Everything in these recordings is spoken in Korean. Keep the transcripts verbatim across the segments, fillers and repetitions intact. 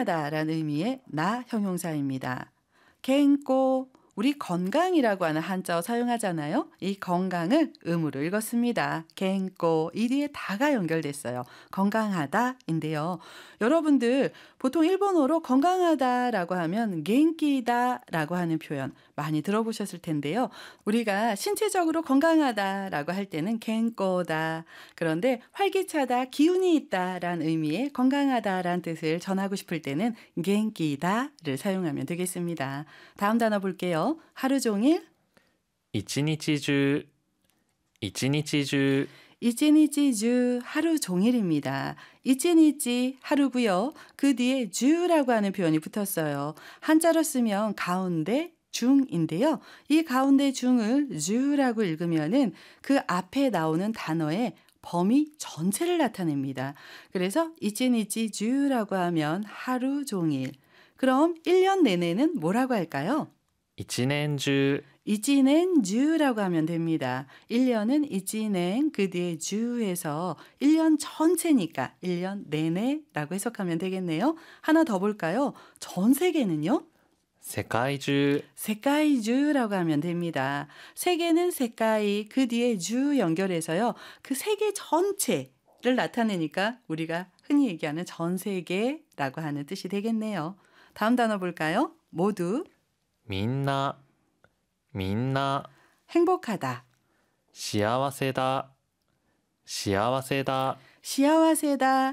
건강하다라는 의미의 나 형용사입니다. 겐꼬, 우리 건강이라고 하는 한자어 사용하잖아요. 이 건강을 음으로 읽었습니다. 겐꼬, 이 뒤에 다가 연결됐어요. 건강하다인데요. 여러분들 보통 일본어로 건강하다라고 하면 겐키다라고 하는 표현 많이 들어보셨을 텐데요. 우리가 신체적으로 건강하다라고 할 때는 겐꼬다. 그런데 활기차다, 기운이 있다라는 의미의 건강하다라는 뜻을 전하고 싶을 때는 겐키다를 사용하면 되겠습니다. 다음 단어 볼게요. 하루 종일, 一日中、一日中、 이치니치주 하루 종일입니다. 이치니치 하루고요. 그 뒤에 주라고 하는 표현이 붙었어요. 한자로 쓰면 가운데 중인데요. 이 가운데 중을 주라고 읽으면은 그 앞에 나오는 단어의 범위 전체를 나타냅니다. 그래서 이치니치 주라고 하면 하루 종일. 그럼 일 년 내내는 뭐라고 할까요? 一年中、 이치넨 주라고 하면 됩니다. 일 년은 이치넨 그 뒤에 주에서 일 년 전체니까 일 년 내내라고 해석하면 되겠네요. 하나 더 볼까요? 전 세계는요? 世界中、 세카이주라고 하면 됩니다. 세계는 세카이 그 뒤에 주 연결해서요. 그 세계 전체를 나타내니까 우리가 흔히 얘기하는 전 세계라고 하는 뜻이 되겠네요. 다음 단어 볼까요? 모두 みんな、みんな、 행복하다. 幸せだ、幸せだ、 시아와세다.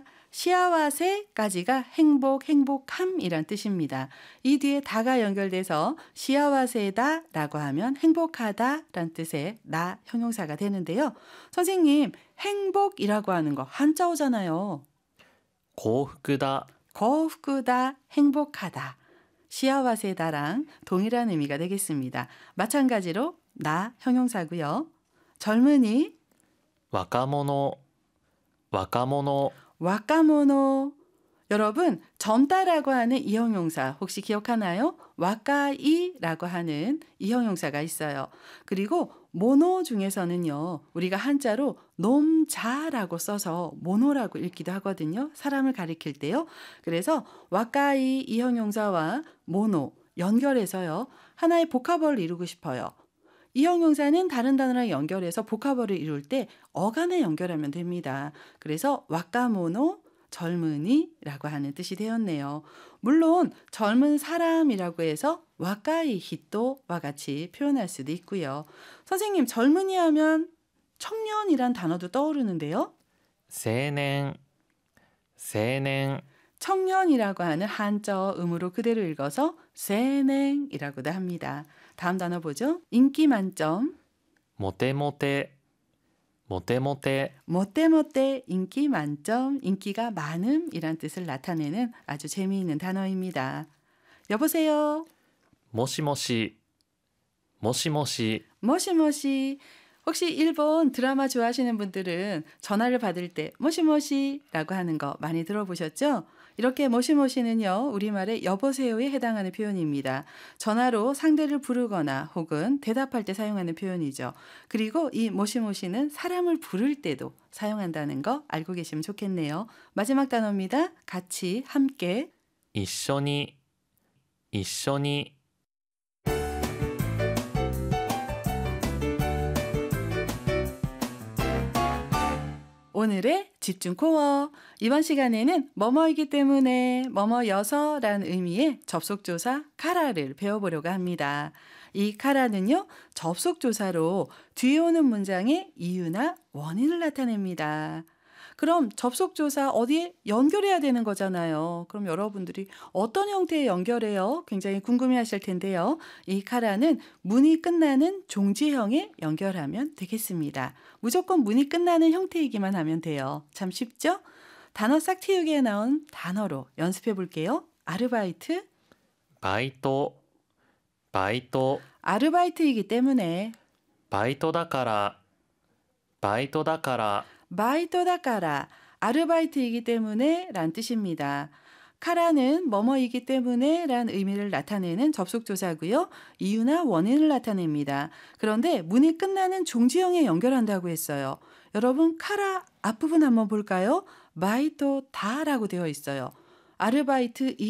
시아와세까지가 행복, 행복함이란 뜻입니다. 이 뒤에 다가 연결돼서 시아와세다라고 하면 행복하다란 뜻의 나 형용사가 되는데요. 선생님, 행복이라고 하는 거 한자어잖아요. 幸福だ、 거후다, 행복하다. 시아와세다랑 동일한 의미가 되겠습니다. 마찬가지로 나 형용사고요. 젊은이, 若者、若者、 와카모노. 여러분, 젊다라고 하는 이 형용사 혹시 기억하나요? 와카이라고 하는 이 형용사가 있어요. 그리고 모노 중에서는요. 우리가 한자로 놈자라고 써서 모노라고 읽기도 하거든요. 사람을 가리킬 때요. 그래서 와카이 이 형용사와 모노 연결해서요. 하나의 복합어를 이루고 싶어요. 이 형용사는 다른 단어랑 연결해서 복합어를 이룰 때 어간에 연결하면 됩니다. 그래서 와카모노, 젊은이라고 하는 뜻이 되었네요. 물론 젊은 사람이라고 해서 와카이 히토와 같이 표현할 수도 있고요. 선생님, 젊은이 하면 청년이란 단어도 떠오르는데요. 青年、青年、 청년이라고 하는 한자어 음으로 그대로 읽어서 세냉이라고도 합니다. 다음 단어 보죠. 인기 만점, モテモテ、モテモテ、 모떼모떼 인기 만점, 인기가 많음이란 뜻을 나타내는 아주 재미있는 단어입니다. 여보세요. もしもし、もしもし、 모시모시. 혹시 일본 드라마 좋아하시는 분들은 전화를 받을 때 모시모시라고 하는 거 많이 들어보셨죠? 이렇게 모시모시는요, 우리말의 여보세요에 해당하는 표현입니다. 전화로 상대를 부르거나 혹은 대답할 때 사용하는 표현이죠. 그리고 이 모시모시는 사람을 부를 때도 사용한다는 거 알고 계시면 좋겠네요. 마지막 단어입니다. 같이, 함께. 一緒に、一緒に、 오늘의 집중 코어. 이번 시간에는 뭐뭐이기 때문에 뭐뭐여서라는 의미의 접속조사 카라를 배워보려고 합니다. 이 카라는요, 접속조사로 뒤에 오는 문장의 이유나 원인을 나타냅니다. 그럼 접속조사 어디에 연결해야 되는 거잖아요. 그럼 여러분들이 어떤 형태의 연결해요? 굉장히 궁금해하실 텐데요. 이 카라는 문이 끝나는 종지형에 연결하면 되겠습니다. 무조건 문이 끝나는 형태이기만 하면 돼요. 참 쉽죠? 단어 싹 틔우기에 나온 단어로 연습해 볼게요. 아르바이트, バイト、バイト、 아르바이트이기 때문에 バイトだから、バイトだから、 바이토다카라, 아르바이트이기 때문에 란 뜻입니다. 카라는 뭐뭐이기 때문에 란 의미를 나타내는 접속조사고요. 이유나 원인을 나타냅니다. 그런데 문이 끝나는 종지형에 연결한다고 했어요. 여러분, 카라 앞부분 한번 볼까요? 바이토다라고 되어 있어요. 아르바이트